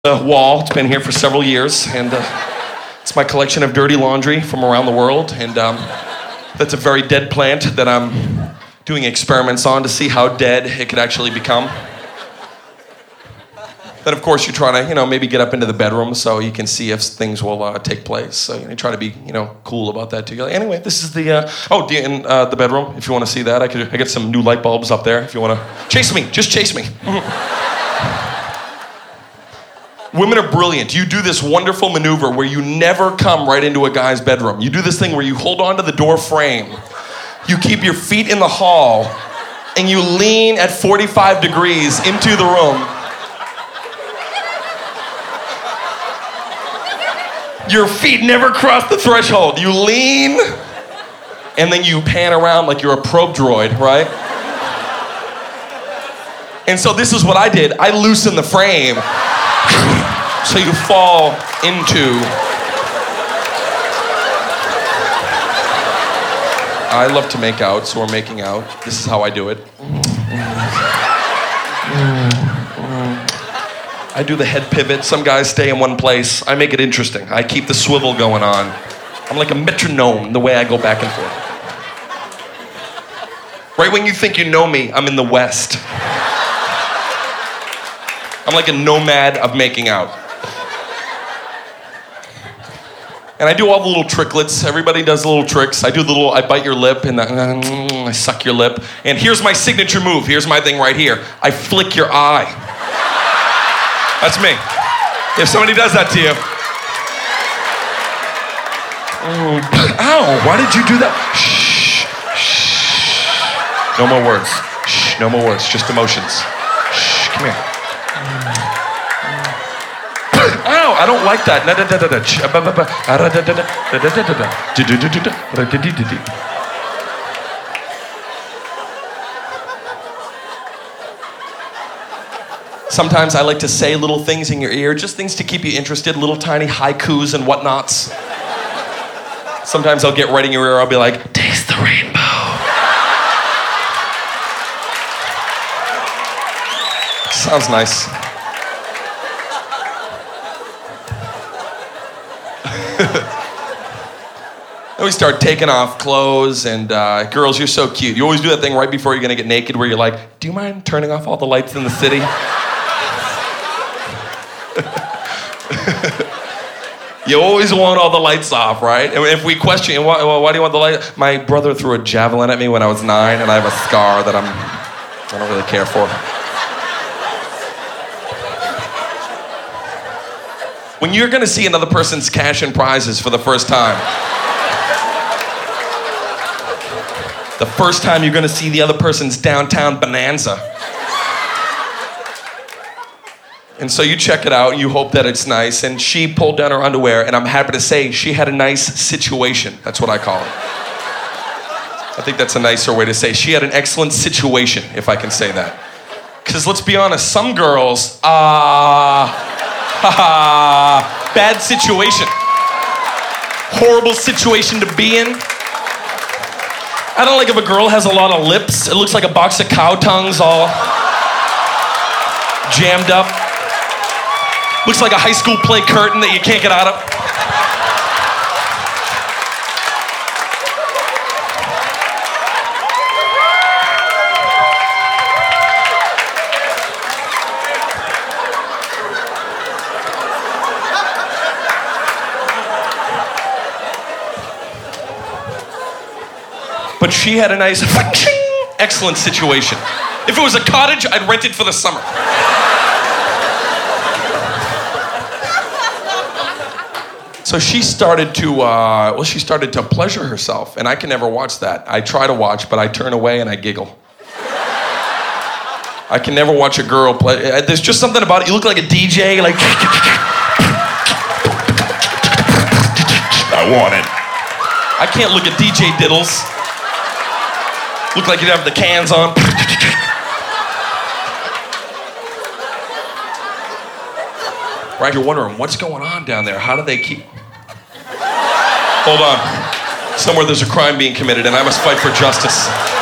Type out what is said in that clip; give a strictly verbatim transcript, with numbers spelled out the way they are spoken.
The wall. It's been here for several years, and uh, it's my collection of dirty laundry from around the world. And um, that's a very dead plant that I'm doing experiments on to see how dead it could actually become. Then, of course, you try to, you know, maybe get up into the bedroom so you can see if things will uh, take place. So you, know, you try to be, you know, cool about that too. Like, anyway, this is the uh, oh, the, in uh, the bedroom. If you want to see that, I could. I got some new light bulbs up there. If you want to chase me, just chase me. Women are brilliant. You do this wonderful maneuver where you never come right into a guy's bedroom. You do this thing where you hold on to the door frame, you keep your feet in the hall, and you lean at forty-five degrees into the room. Your feet never cross the threshold. You lean, and then you pan around like you're a probe droid, right? And so this is what I did. I loosened the frame. So you fall into. I love to make out, so we're making out. This is how I do it. I do the head pivot. Some guys stay in one place. I make it interesting. I keep the swivel going on. I'm like a metronome the way I go back and forth. Right when you think you know me, I'm in the West. I'm like a nomad of making out. And I do all the little tricklets. Everybody does the little tricks. I do the little, I bite your lip and I, I suck your lip. And here's my signature move. Here's my thing right here. I flick your eye. That's me. If somebody does that to you. Oh, ow, why did you do that? Shh, shh. No more words. Shh, no more words, just emotions. Shh, come here. Ow, I don't like that. Sometimes I like to say little things in your ear, just things to keep you interested, little tiny haikus and whatnots. Sometimes I'll get right in your ear, I'll be like, taste the rainbow. Sounds nice. Then we start taking off clothes, and uh, girls, you're so cute. You always do that thing right before you're gonna get naked where you're like, do you mind turning off all the lights in the city? You always want all the lights off, right? And if we question, why, why do you want the light? My brother threw a javelin at me when I was nine, and I have a scar that I'm, I don't really care for. When you're gonna see another person's cash and prizes for the first time, the first time you're gonna see the other person's downtown bonanza. And so you check it out and you hope that it's nice, and she pulled down her underwear, and I'm happy to say she had a nice situation. That's what I call it. I think that's a nicer way to say she had an excellent situation, if I can say that. Because let's be honest, some girls, ah, uh, bad situation. Horrible situation to be in. I don't like if a girl has a lot of lips. It looks like a box of cow tongues all jammed up. Looks like a high school play curtain that you can't get out of. But she had a nice, excellent situation. If it was a cottage, I'd rent it for the summer. So she started to, uh, well, she started to pleasure herself, and I can never watch that. I try to watch, but I turn away and I giggle. I can never watch a girl play. There's just something about it. You look like a D J, like. I want it. I can't look at D J diddles. Look like you'd have the cans on. Right, you're wondering, what's going on down there? How do they keep... Hold on. Somewhere there's a crime being committed, and I must fight for justice.